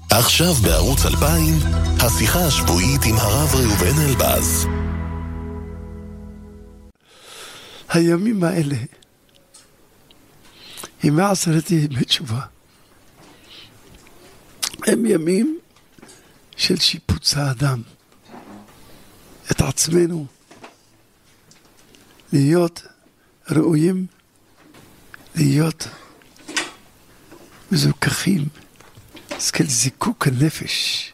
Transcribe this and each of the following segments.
עכשיו בערוץ 2000, השיחה השבועית עם הרב ראובן אלבז. הימים האלה, ימי עשרת ימי תשובה, הם ימים של שיפוץ האדם, את עצמנו, להיות ראויים, להיות מזוכחים, זה כאל זיקוק הנפש,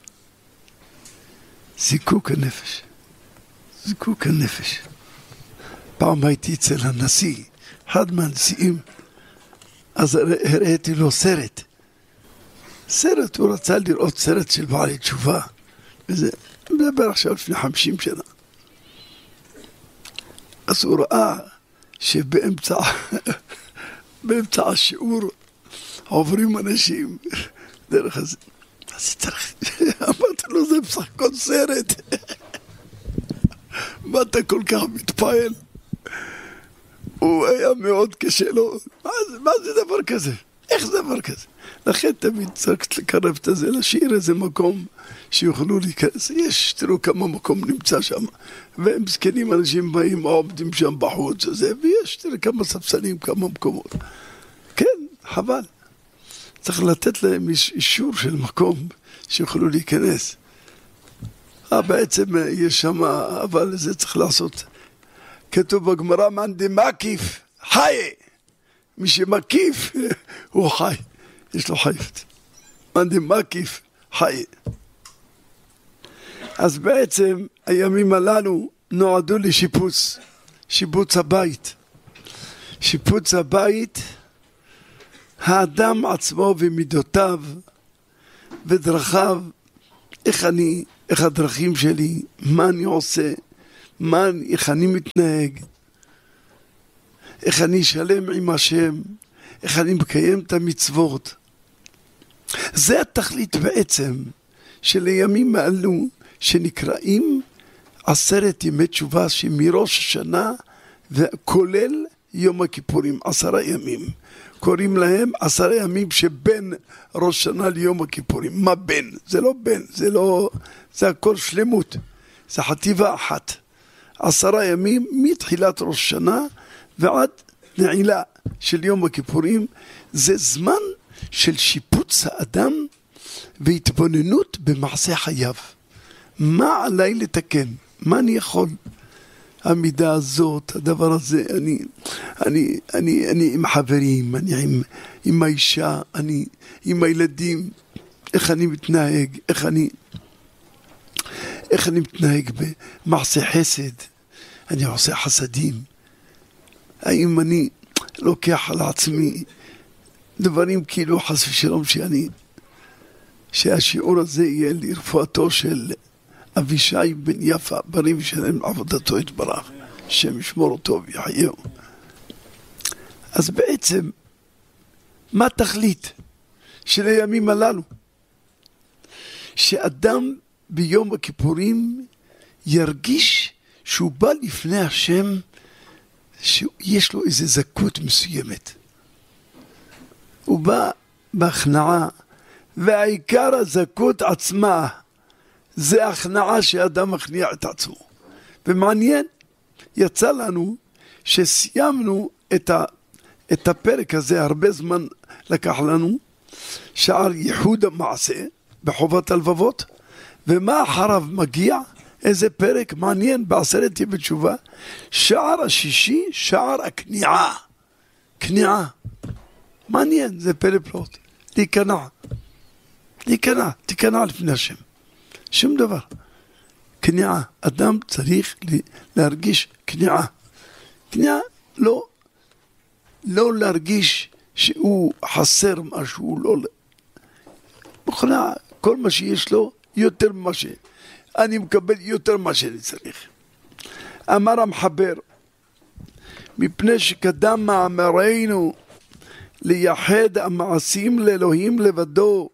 זיקוק הנפש, זיקוק הנפש. פעם הייתי אצל הנשיא, אחד מהנשיאים, אז הראיתי לו סרט, הוא רצה לראות סרט של בעלי תשובה, וזה מדבר עכשיו לפני 50 שנה. אז הוא ראה שבאמצע השיעור עוברים אנשים דרך הזה. אז צריך, אמרתי לו, זה בסך הכל סרט. מה אתה כל כך מתפעל? הוא היה מאוד קשה לו. מה זה דבר כזה? איך זה דבר כזה? לכן תמיד צריך לקרב את זה, להשאיר איזה מקום שיוכלו להיכנס. תראו כמה מקום נמצא שם, והם זקנים, אנשים באים, עובדים שם בחוץ, תראו כמה ספסלים, כמה מקומות. כן, חבל. צריך לתת להם אישור של מקום שיוכלו להיכנס. בעצם יש שם, אבל זה צריך לעשות. כתוב בגמרא, מאן דמקיף חי. מי שמקיף הוא חי, יש לו חיות. מאן דמקיף חי. אז בעצם הימים הללו נועדו לשיפוץ, שיפוץ הבית. שיפוץ הבית, האדם עצמו ומידותיו ודרכיו, איך הדרכים שלי, מה אני עושה, איך אני מתנהג, איך אני שלם עם השם, איך אני מקיים את המצוות. זה התכלית בעצם של הימים האלו שנקראים 10 ימי תשובה, שמראש השנה וכולל יום הכיפורים, 10 ימים. קוראים להם 10 ימים שבין ראש שנה ליום הכיפורים. מה בין? זה לא בין, זה הכל שלמות, זה חטיבה אחת. 10 ימים מתחילת ראש שנה ועד נעילה של יום הכיפורים, זה זמן של שיפוץ האדם והתבוננות במעשה חייו. מה עליי לתקן? מה אני יכול? המידה הזאת, הדבר הזה, אני עם חברים, אני עם האישה, אני עם הילדים, איך אני מתנהג, איך אני מתנהג במעשה חסד, אני עושה חסדים, האם אני לוקח על עצמי דברים כאילו חס ושלום שהשיעור הזה יהיה לרפואתו של אבישי בן יפה, בריא ושלם עבודתו יתברך, השם ישמור אותו ויחייהו. אז בעצם, מה תכלית של הימים הללו? שאדם ביום הכיפורים ירגיש שהוא בא לפני השם, שיש לו איזו זכות מסוימת. הוא בא בהכנעה, והעיקר הזכות עצמה, זה הכנעה שאדם מכניע את עצמו. ומעניין, יצא לנו שסיימנו את הפרק הזה, הרבה זמן לקח לנו, שער ייחוד המעשה בחובת הלבבות, ומה אחריו מגיע? איזה פרק מעניין ב10 ימי תשובה, שער השישי, שער הכניעה. כניעה. מעניין, זה פלא פלאות. תיכנע לפני השם. שום דבר. כניעה. אדם צריך להרגיש כניעה. כניעה לא להרגיש שהוא חסר משהו, לא. בכלל, כל מה שיש לו יותר ממה אני מקבל יותר מה שאני צריך. אמר המחבר, מפני שקדם מאמרנו לייחד המעשים לאלוהים לבדו,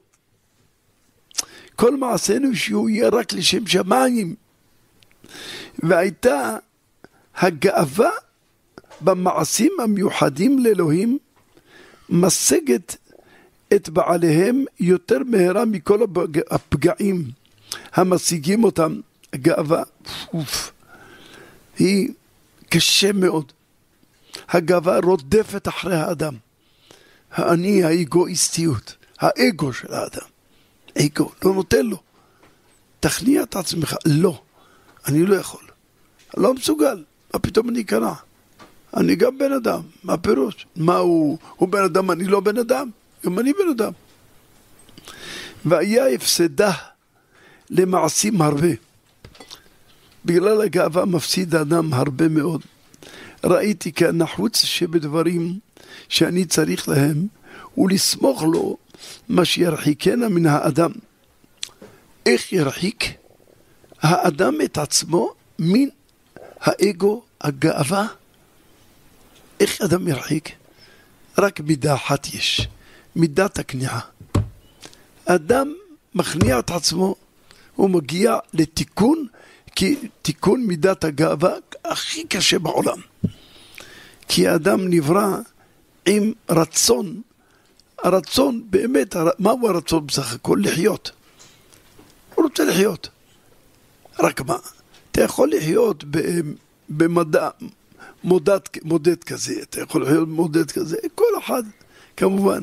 כל מעשינו שהוא יהיה רק לשם שמיים, והייתה הגאווה במעשים המיוחדים לאלוהים משגת את בעליהם יותר מהרה מכל הפגעים המשיגים אותם. הגאווה היא קשה מאוד. הגאווה רודפת אחרי האדם. האני, האגואיסטיות, האגו של האדם. אגו, לא נותן לו. תכניע את עצמך. לא, אני לא יכול. לא מסוגל. מה פתאום אני קנה? אני גם בן אדם. מה פירוש? מה הוא בן אדם, אני לא בן אדם. גם אני בן אדם. והיה הפסדה למעשים הרבה. בגלל הגאווה מפסיד האדם הרבה מאוד. ראיתי כנחוץ שבדברים שאני צריך להם, ולסמוך לו מה שירחיקנה מן האדם. איך ירחיק האדם את עצמו מן האגו, הגאווה? איך אדם ירחיק? רק מידה אחת יש, מידת הכניעה. אדם מכניע את עצמו, הוא מגיע לתיקון, כי תיקון מידת הגאווה הכי קשה בעולם. כי האדם נברא עם רצון. הרצון באמת, מהו הרצון בסך הכל? לחיות. הוא רוצה לחיות. רק מה? אתה יכול לחיות במדע, מודד כזה, אתה יכול לחיות במודד כזה, כל אחד כמובן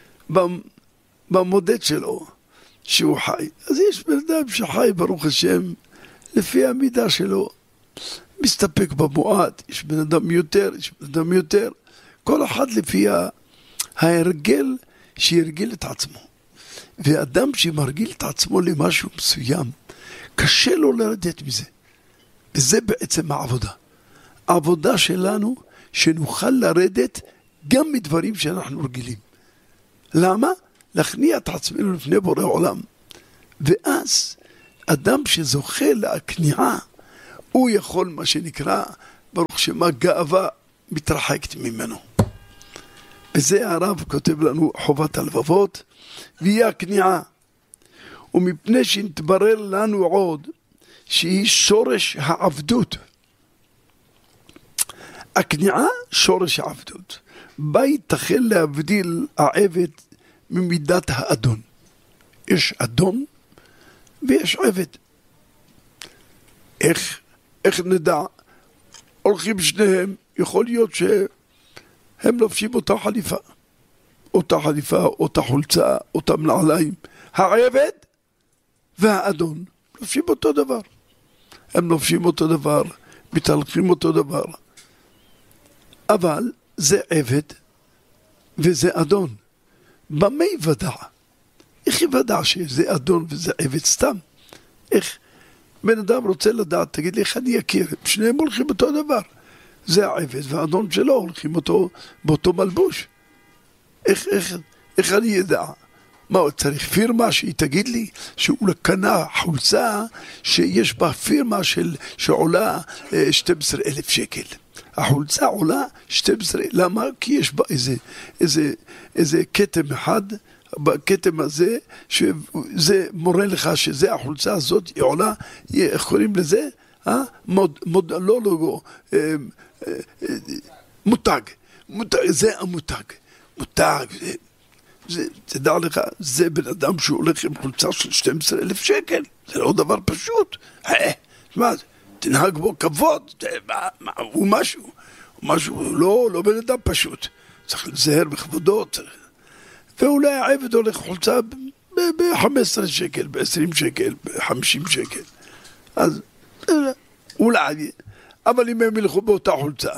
במודד שלו שהוא חי. אז יש בן אדם שחי ברוך השם לפי המידה שלו, מסתפק במועט, יש בן אדם יותר, יש בן אדם יותר, כל אחד לפי ההרגל שירגיל את עצמו. ואדם שמרגיל את עצמו למשהו מסוים, קשה לו לרדת מזה. וזה בעצם העבודה. העבודה שלנו שנוכל לרדת גם מדברים שאנחנו רגילים. למה? להכניע את עצמנו לפני בורא עולם. ואז אדם שזוכה להכניעה, הוא יכול מה שנקרא, ברוך שמה גאווה מתרחקת ממנו. וזה הרב כותב לנו חובת הלבבות, והיא הכניעה. ומפני שנתברר לנו עוד שהיא שורש העבדות. הכניעה שורש העבדות. בה יתכן להבדיל העבד ממידת האדון. יש אדון ויש עבד. איך נדע? הולכים שניהם, יכול להיות שהם לובשים אותה חליפה. אותה חליפה, אותה חולצה, אותם נעליים. העבד והאדון לובשים אותו דבר. הם לובשים אותו דבר, מתהלכים אותו דבר. אבל זה עבד וזה אדון. במה יוודע? איך יוודע שזה אדון וזה עבד סתם? איך? בן אדם רוצה לדעת, תגיד לי איך אני אכיר? שניהם הולכים אותו דבר. זה העבד והאדון שלו הולכים אותו באותו מלבוש. איך אני ידע? מה, הוא צריך פירמה שהיא תגיד לי שהוא קנה חולצה שיש בה פירמה שעולה 12,000 שקל. החולצה עולה 12, למה? כי יש בה איזה כתם אחד, בכתם הזה, שזה מורה לך שזה החולצה הזאת, היא עולה, איך קוראים לזה? מותג, זה המותג, מותג, תדע לך, זה בן אדם שהולך עם חולצה של 12,000 שקל, זה לא דבר פשוט, מה, תנהג בו כבוד, הוא משהו, לא בן אדם פשוט, צריך לזהר בכבודו, ואולי העבד הולך חולצה ב-15 שקל, ב-20 שקל, ב-50 שקל, אז אולי, אבל אם הם ילכו באותה חולצה,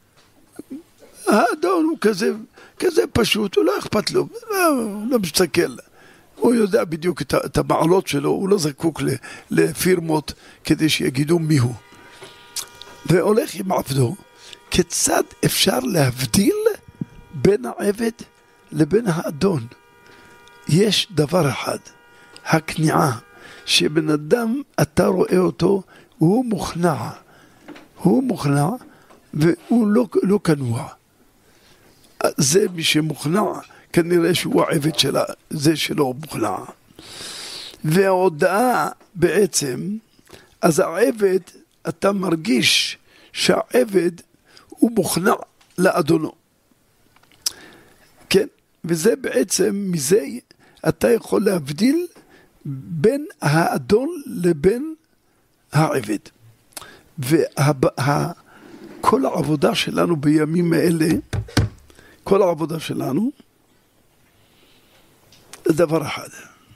האדון הוא כזה פשוט, הוא לא אכפת לו, לא מסתכל, הוא יודע בדיוק את המעלות שלו, הוא לא זקוק לפירמות כדי שיגידו מיהו. והולך עם עבדו, כיצד אפשר להבדיל בין העבד לבין האדון? יש דבר אחד, הכניעה, שבן אדם אתה רואה אותו, הוא מוכנע והוא לא כנוע. זה מי שמוכנע, כנראה שהוא העבד שלה, זה שלא מוכנע. וההודעה בעצם, אז העבד, אתה מרגיש שהעבד הוא מוכנע לאדונו. כן, וזה בעצם, מזה אתה יכול להבדיל בין האדון לבין העבד. וכל העבודה שלנו בימים האלה, כל העבודה שלנו, זה דבר אחד.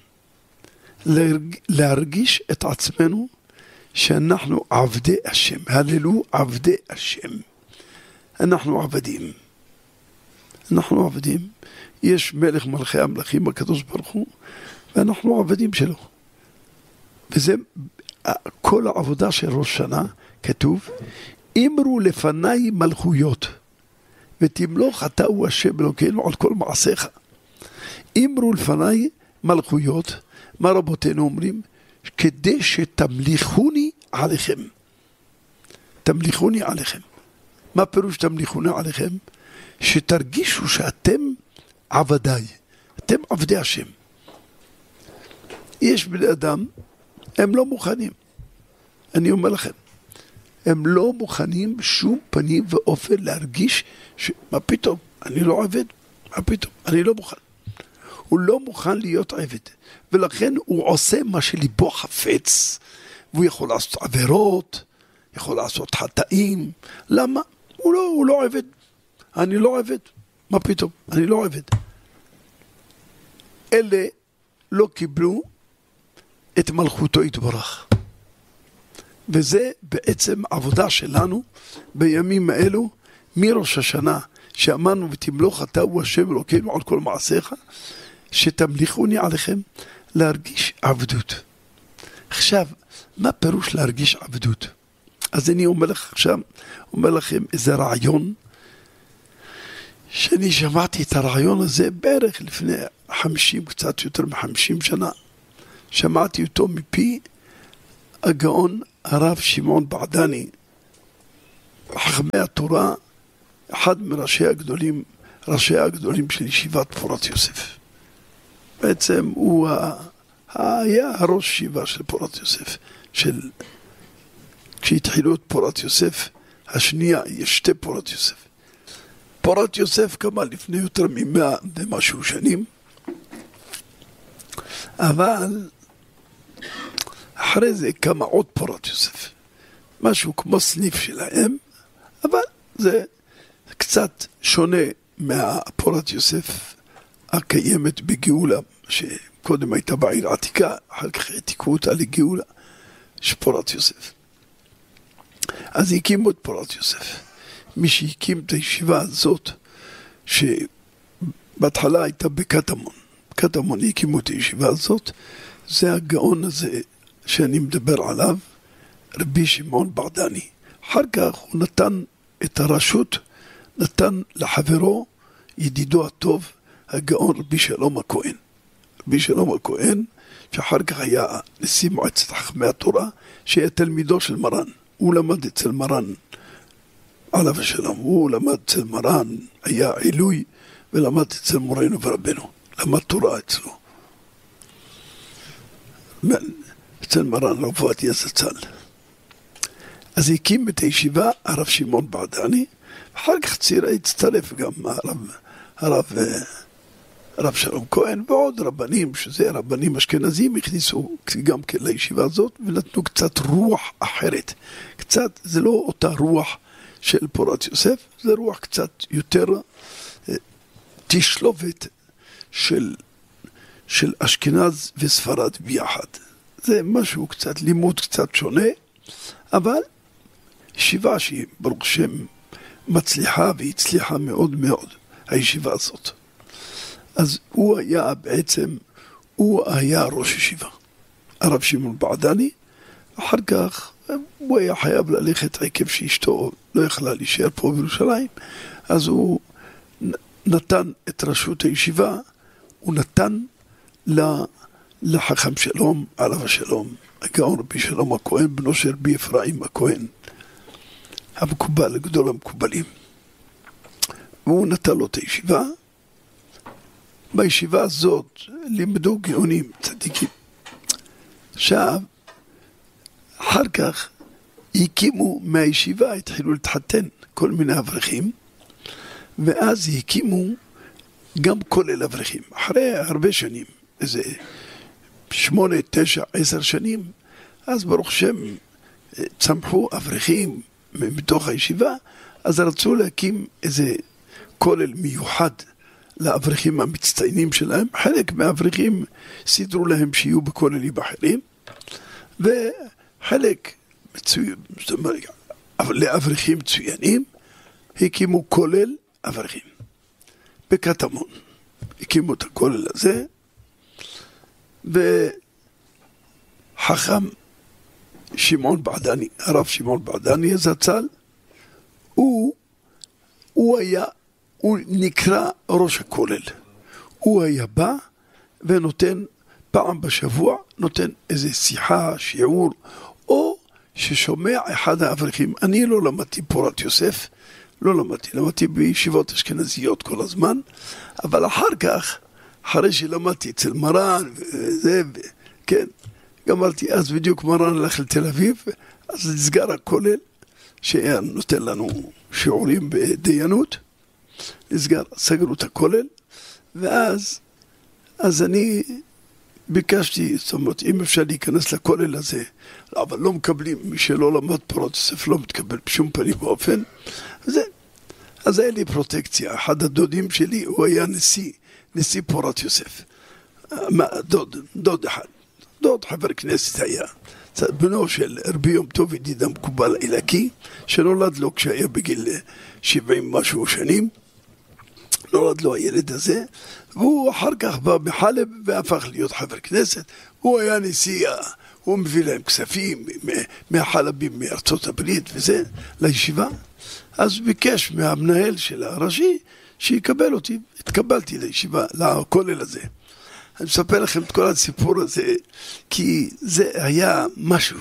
להרגיש את עצמנו שאנחנו עבדי השם. הללו עבדי השם. אנחנו עבדים. אנחנו עבדים. יש מלך מלכי המלכים, הקדוש ברוך הוא, ואנחנו עבדים שלו. וזה כל העבודה של ראש שנה, כתוב, אמרו לפני מלכויות, ותמלוך אתה הוא השם אלוקינו על כל מעשיך. אמרו לפני מלכויות, מה רבותינו אומרים? כדי שתמליכוני עליכם. תמליכוני עליכם. מה פירוש תמליכוני עליכם? שתרגישו שאתם עבדיי, אתם עבדי השם. יש בני אדם, הם לא מוכנים. אני אומר לכם, הם לא מוכנים שום פנים ואופן להרגיש מה פתאום, אני לא עבד, מה פתאום, אני לא מוכן. הוא לא מוכן להיות עבד, ולכן הוא עושה מה שליבו חפץ, והוא יכול לעשות עבירות, יכול לעשות חטאים. למה? הוא לא עבד. אני לא עבד. מה פתאום? אני לא עבד. אלה לא קיבלו את מלכותו יתברך. וזה בעצם עבודה שלנו בימים האלו, מראש השנה, שאמרנו ותמלוך אתה הוא השם אלוקינו על כל מעשיך, שתמליכוני עליכם, להרגיש עבדות. עכשיו, מה פירוש להרגיש עבדות? אז אני אומר לכם איזה רעיון, שאני שמעתי את הרעיון הזה בערך לפני 50, קצת יותר מ-50 שנה. שמעתי אותו מפי הגאון הרב שמעון בעדני, חכמי התורה, אחד מראשי הגדולים של ישיבת פורת יוסף. בעצם הוא היה הראש ישיבה של פורת יוסף, כשהתחילו את פורת יוסף השנייה, יש שתי פורת יוסף. פורת יוסף קמה לפני יותר מ100 ומשהו שנים, אבל אחרי זה קמה עוד פורת יוסף, משהו כמו סניף שלהם, אבל זה קצת שונה מהפורת יוסף הקיימת בגאולה, שקודם הייתה בעיר העתיקה, אחר כך העתיקו אותה לגאולה, שפורת יוסף. אז הקימו את פורת יוסף. מי שהקים את הישיבה הזאת, שבהתחלה הייתה בקטמון, קטמון הקימו את הישיבה הזאת, זה הגאון הזה שאני מדבר עליו, רבי שמעון בעדני. אחר כך הוא נתן את הרשות, נתן לחברו, ידידו הטוב, הגאון רבי שלום הכהן. רבי שלום הכהן, שאחר כך היה נשיא מועצת חכמי התורה, שהיה תלמידו של מרן. הוא למד אצל מרן, עליו השלום, הוא למד אצל מרן, היה עילוי, ולמד אצל מורנו ורבנו, למד תורה אצלו. אצל מרן רב עובדיה זצ"ל. אז הקים את הישיבה הרב שמעון בעדני, אחר כך צעירה הצטרף גם הרב שלום כהן ועוד רבנים, שזה רבנים אשכנזים, הכניסו גם כן לישיבה הזאת ונתנו קצת רוח אחרת. קצת, זה לא אותה רוח של פורת יוסף, זה רוח קצת יותר תשלובת של אשכנז וספרד ביחד. זה משהו קצת, לימוד קצת שונה, אבל ישיבה שהיא ברוך שם מצליחה והצליחה מאוד מאוד, הישיבה הזאת. אז הוא היה בעצם, הוא היה ראש ישיבה, הרב שמעון בעדני. אחר כך הוא היה חייב ללכת עקב שאשתו לא יכלה להישאר פה בירושלים, אז הוא נתן את רשות הישיבה, הוא נתן לחכם שלום, עליו השלום, הגאון רבי שלום הכהן, בנו של רבי אפרים הכהן, המקובל, גדול המקובלים. והוא נתן לו את הישיבה. בישיבה הזאת לימדו גאונים, צדיקים. עכשיו, אחר כך הקימו מהישיבה, התחילו להתחתן כל מיני אברכים, ואז הקימו גם כולל אברכים, אחרי הרבה שנים, איזה 8, 9, 10 שנים, אז ברוך השם צמחו אברכים מתוך הישיבה, אז רצו להקים איזה כולל מיוחד לאברכים המצטיינים שלהם. חלק מהאברכים סידרו להם שיהיו בכוללים אחרים, וחלק לאברכים מצוינים הקימו כולל אברכים בקטמון. הקימו את הכולל הזה, וחכם שמעון בעדני, הרב שמעון בעדני זצ"ל, הוא נקרא ראש הכולל. הוא היה בא ונותן פעם בשבוע, נותן איזה שיחה, שיעור, או ששומע אחד האברכים. אני לא למדתי פורת יוסף, למדתי בישיבות אשכנזיות כל הזמן, אבל אחר כך, אחרי שלמדתי אצל מרן, וזה, כן, גמרתי אז בדיוק מרן הלך לתל אביב, אז נסגר הכולל, שהיה נותן לנו שיעורים בדיינות, סגרו את הכולל, ואז אני ביקשתי, זאת אומרת, אם אפשר להיכנס לכולל הזה, אבל לא מקבלים, מי שלא למד פורת יוסף לא מתקבל בשום פנים באופן, אז היה לי פרוטקציה. אחד הדודים שלי, הוא היה נשיא פורת יוסף. דוד אחד, דוד חבר כנסת היה, בנו של רבי יום טוב ידיד המקובל עילקי, שנולד לו כשהיה בגיל 70 משהו שנים, נולד לו הילד הזה, והוא אחר כך בא מחלב והפך להיות חבר כנסת. הוא היה נשיא, הוא מביא להם כספים מהחלבים מארצות הברית וזה, לישיבה. אז ביקש מהמנהל של הראשי שיקבל אותי. התקבלתי לישיבה, לכולל הזה. אני מספר לכם את כל הסיפור הזה, כי זה היה משהו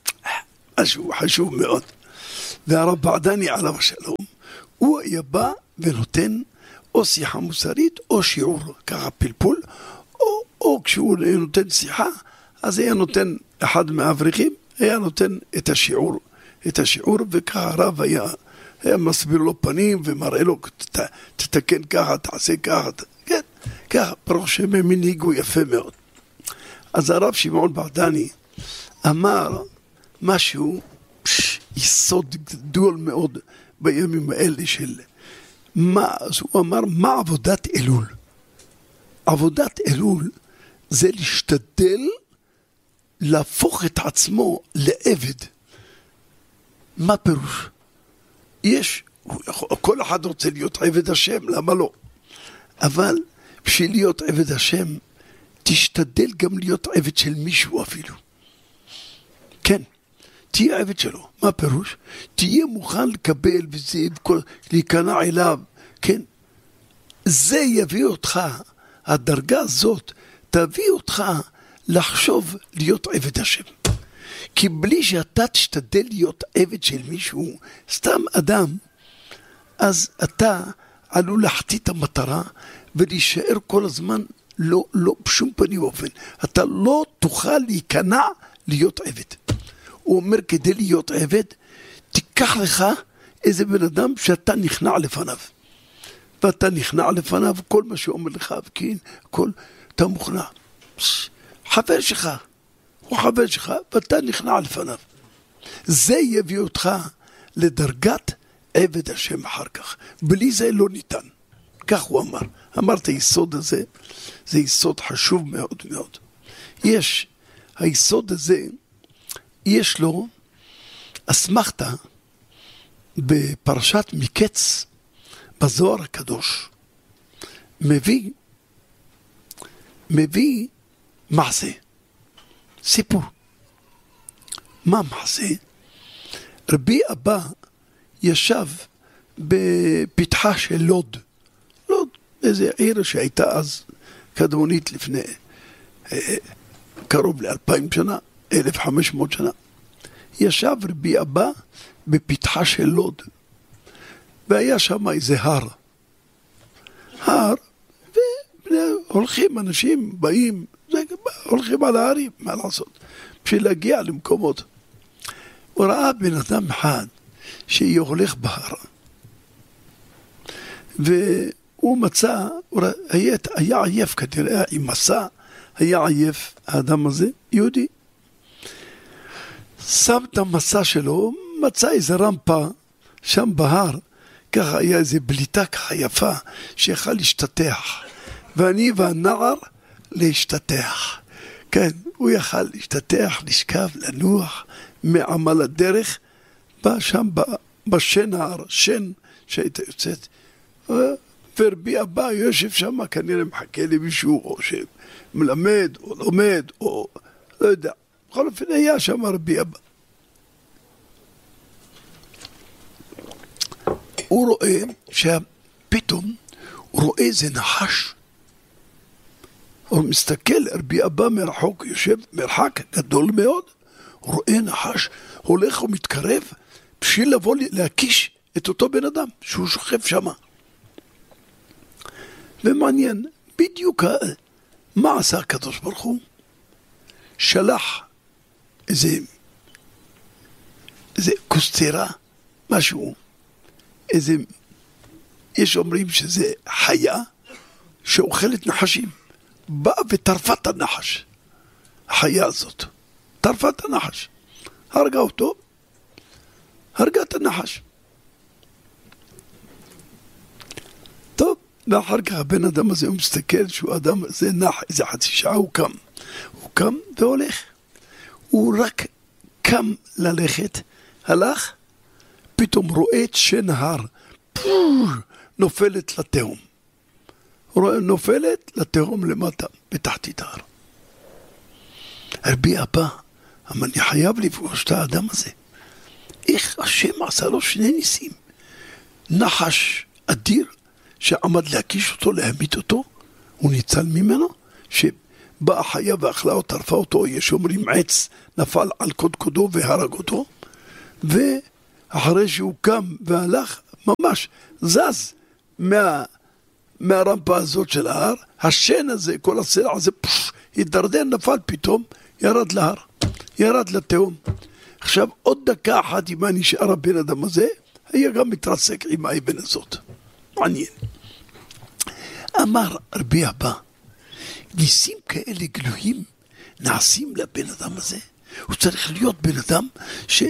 חשוב מאוד. והרב בעדני עליו השלום, הוא היה בא ונותן או שיחה מוסרית או שיעור, ככה פלפול, או כשהוא נותן שיחה, אז היה נותן אחד מהאברכים, היה נותן את השיעור, וככה הרב היה מסביר לו פנים ומראה לו, תתקן ככה, תעשה ככה, כן, ככה, ברוך שם מנהיגו יפה מאוד. אז הרב שמעון בעדני אמר משהו, יסוד גדול מאוד בימים האלה של אז הוא אמר, מה עבודת אלול? עבודת אלול זה להשתדל להפוך את עצמו לעבד. מה פירוש? כל אחד רוצה להיות עבד השם, למה לא? אבל בשביל להיות עבד השם, תשתדל גם להיות עבד של מישהו אפילו. כן, תהיה עבד שלו. מה פירוש? תהיה מוכן לקבל וזה, להיכנע אליו. כן, זה יביא אותך, הדרגה הזאת תביא אותך לחשוב להיות עבד השם. כי בלי שאתה תשתדל להיות עבד של מישהו, סתם אדם, אז אתה עלול להחטיא את המטרה ולהישאר כל הזמן לא בשום פנים ואופן. אתה לא תוכל להיכנע להיות עבד. הוא אומר, כדי להיות עבד, תיקח לך איזה בן אדם שאתה נכנע לפניו. ואתה נכנע לפניו, כל מה שאומר לך, וכן, אתה מוכנע. חבר שלך, הוא חבר שלך, ואתה נכנע לפניו. זה יביא אותך לדרגת עבד השם אחר כך. בלי זה לא ניתן. כך הוא אמר את היסוד הזה, זה יסוד חשוב מאוד מאוד. היסוד הזה, יש לו אסמכתה בפרשת מקץ בזוהר הקדוש. מביא מעשה, סיפור. מה מעשה? רבי אבא ישב בפתחה של לוד, איזה עיר שהייתה אז קדמונית לפני קרוב ל2000 שנה, 1500 שנה. ישב רבי אבא בפתחה של לוד, והיה שם איזה הר, והולכים אנשים, באים, הולכים על ההרים, מה לעשות? בשביל להגיע למקומות. הוא ראה בן אדם אחד שהולך בהר, והוא הוא מצא, היה עייף כנראה עם מסע, היה עייף האדם הזה, יהודי. שם את המסע שלו, מצא איזה רמפה שם בהר, ככה היה איזה בליטה ככה יפה שיכל להשתתח, ואני והנער להשתתח. כן, הוא יכל להשתתח, לשכב, לנוח מעמל הדרך, בא שם בשן ההר, שן שהייתה יוצאת, ורבי אבא יושב שם, כנראה מחכה למישהו, או שמלמד, או לומד, או לא יודע. בכל אופן היה שם רבי אבא. הוא רואה שפתאום הוא רואה איזה נחש. הוא מסתכל, רבי אבא מרחוק, יושב מרחק גדול מאוד, הוא רואה נחש, הולך ומתקרב, בשביל לבוא להקיש את אותו בן אדם שהוא שוכב שם. ומעניין, בדיוק מה עשה הקדוש ברוך הוא? שלח איזה קוסטרה, משהו, יש אומרים שזה חיה שאוכלת נחשים, באה וטרפה את הנחש, החיה הזאת, טרפה את הנחש, הרגה אותו, הרגה את הנחש. טוב, ואחר כך הבן אדם הזה הוא מסתכל שהוא אדם הזה נח, איזה חצי שעה הוא קם והולך. הוא רק קם ללכת, הלך, פתאום רואה את שן ההר, נופלת לתהום. נופלת לתהום למטה, בתחתית ההר. רבי אבא, אבל אני חייב לפגוש את האדם הזה. איך השם עשה לו שני ניסים? נחש אדיר, שעמד להקיש אותו, להמית אותו, הוא ניצל ממנו, שבאה חיה ואכלה או טרפה אותו, יש אומרים עץ, נפל על קודקודו והרג אותו, ואחרי שהוא קם והלך, ממש זז מהרמפה הזאת של ההר, השן הזה, כל הסלע הזה, התדרדר, נפל פתאום, ירד להר, ירד לתהום. עכשיו עוד דקה אחת, אם נשאר הבן אדם הזה, היה גם מתרסק עם האבן הזאת. מעניין. אמר רבי אבא, ניסים כאלה גלויים נעשים לבן אדם הזה. הוא צריך להיות בן אדם